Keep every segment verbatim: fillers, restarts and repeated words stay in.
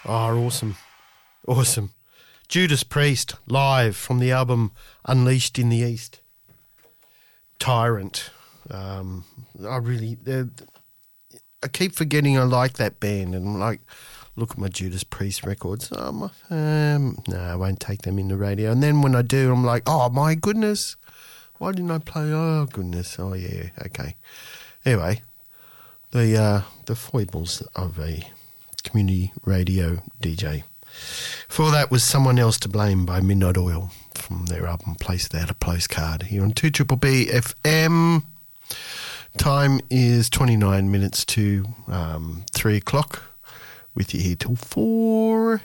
Oh, awesome. Awesome. Judas Priest, live from the album Unleashed in the East. Tyrant. Um, I really... I keep forgetting I like that band and, like, look at my Judas Priest records. Um, um, no, I won't take them in the radio. And then when I do, I'm like, oh, my goodness. Why didn't I play? Oh, goodness. Oh, yeah, okay. Anyway, the uh, the foibles of a community radio D J. Before that was Someone Else to Blame by Midnight Oil from their album Place Without a Postcard here on two B B B F M. Time is twenty-nine minutes to um, three o'clock. With you here till four.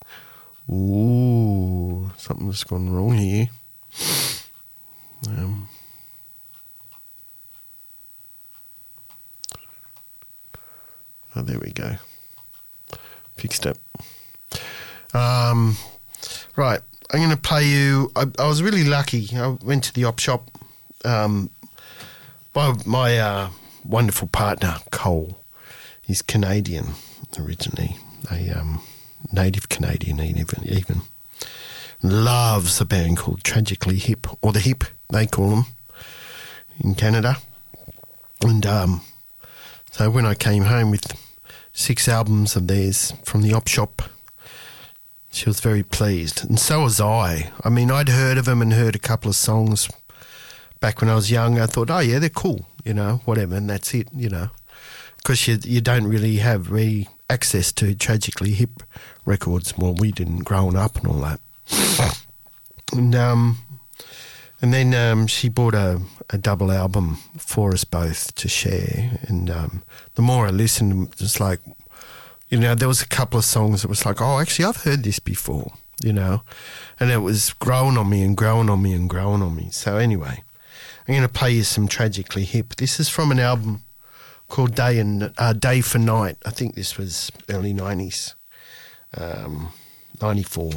Ooh, something's gone wrong here. Um, oh, there we go. Fixed it. Um, right, I'm going to play you. I, I was really lucky. I went to the op shop. Um, my my uh, wonderful partner, Cole, he's Canadian originally, a um, native Canadian even, even. Loves a band called Tragically Hip, or The Hip, they call them, in Canada. And um, so when I came home with six albums of theirs from the op shop, she was very pleased, and so was I. I mean, I'd heard of them and heard a couple of songs back when I was young. I thought, oh, yeah, they're cool, you know, whatever, and that's it, you know, because you, you don't really have really access to Tragically Hip records. Well, we didn't growing up and all that. and um, and then um, she bought a, a double album for us both to share, and um, the more I listened, it was like, you know, there was a couple of songs that was like, oh, actually, I've heard this before, you know, and it was growing on me and growing on me and growing on me. So anyway, I'm going to play you some Tragically Hip. This is from an album called Day and uh, Day for Night. I think this was early nineties, um, ninety-four.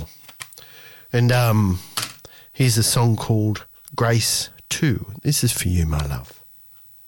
And um, here's a song called Grace two. This is for you, my love.